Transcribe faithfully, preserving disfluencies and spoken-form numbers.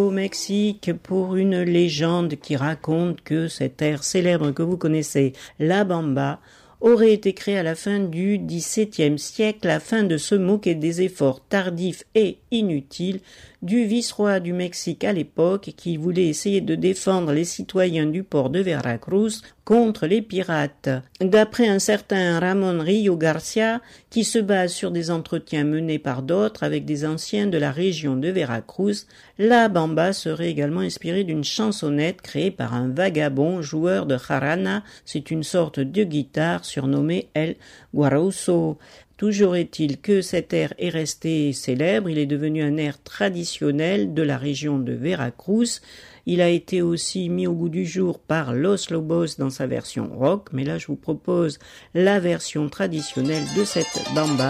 Au Mexique, pour une légende qui raconte que cet air célèbre que vous connaissez, la bamba, aurait été créé à la fin du dix-septième siècle afin de se moquer des efforts tardifs et inutiles du vice-roi du Mexique à l'époque qui voulait essayer de défendre les citoyens du port de Veracruz contre les pirates. D'après un certain Ramon Rio Garcia, qui se base sur des entretiens menés par d'autres avec des anciens de la région de Veracruz, la bamba serait également inspirée d'une chansonnette créée par un vagabond joueur de jarana, c'est une sorte de guitare surnommée El Guarauso. Toujours est-il que cet air est resté célèbre, il est devenu un air traditionnel de la région de Veracruz. Il a été aussi mis au goût du jour par Los Lobos dans sa version rock, mais là je vous propose la version traditionnelle de cette bamba.